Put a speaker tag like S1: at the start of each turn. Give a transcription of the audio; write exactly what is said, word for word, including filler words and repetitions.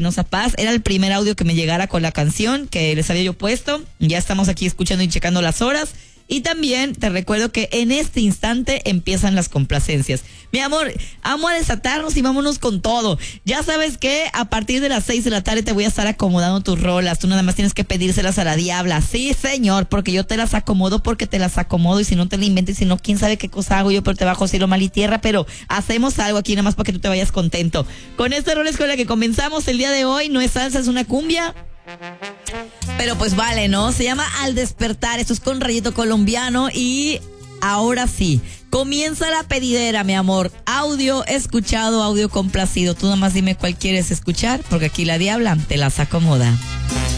S1: Espinosa Paz. Era el primer audio que me llegara con la canción que les había yo puesto. Ya estamos aquí escuchando y checando las horas. Y también te recuerdo que en este instante empiezan las complacencias. Mi amor, vamos a desatarnos y vámonos con todo. Ya sabes que a partir de las seis de la tarde te voy a estar acomodando tus rolas. Tú nada más tienes que pedírselas a la diabla. Sí, señor, porque yo te las acomodo porque te las acomodo. Y si no te la inventes, si no, quién sabe qué cosa hago yo, pero te bajo cielo, mal y tierra. Pero hacemos algo aquí nada más para que tú te vayas contento. Con esta rola es con la que comenzamos el día de hoy. No es salsa, es una cumbia. Pero pues vale, ¿no? Se llama Al Despertar. Esto es con Rayito Colombiano. Y ahora sí, comienza la pedidera, mi amor. Audio escuchado, audio complacido. Tú nada más dime cuál quieres escuchar, porque aquí la diabla te las acomoda.